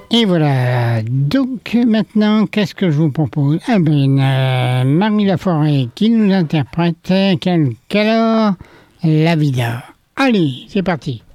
Et voilà, donc maintenant, qu'est-ce que je vous propose? Ah ben, Marie Laforêt qui nous interprète Calor la vida. Allez, c'est parti.